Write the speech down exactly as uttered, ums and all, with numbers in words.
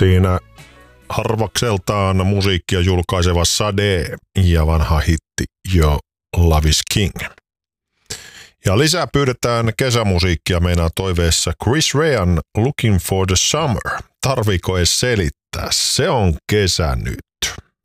Siinä harvakseltaan musiikkia julkaiseva Sade ja vanha hitti Jo Love is King. Ja lisää pyydetään kesämusiikkia meinaa toiveessa Chris Rean Looking for the Summer. Tarviiko edes selittää? Se on kesä nyt.